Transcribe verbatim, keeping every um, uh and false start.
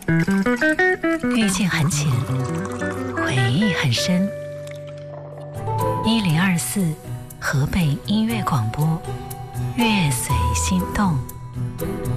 遇见很浅，回忆很深。一零二四河北音乐广播，乐随心动。